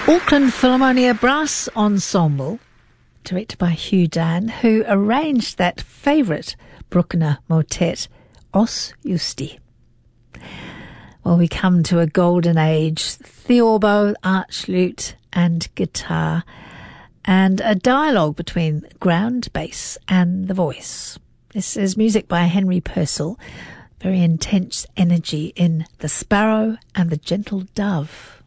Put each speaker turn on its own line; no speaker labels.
Auckland Philharmonia Brass Ensemble, directed by Hugh Dan, who arranged that favourite Bruckner motet, Os Justi. Well, we come to a golden age, theorbo, arch lute and guitar, and a dialogue between ground bass and the voice. This is music by Henry Purcell, very intense energy in The Sparrow and the Gentle Dove.